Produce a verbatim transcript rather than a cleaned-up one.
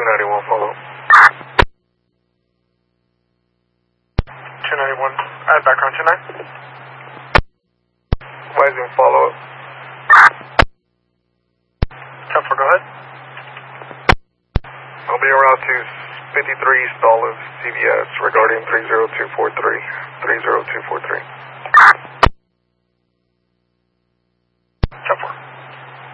two ninety-one, follow. two ninety-one, add background two nine. Rising, follow up. ten four, go ahead. I'll be around to fifty-three East Olive, C V S, regarding three zero two four three. three zero two four three.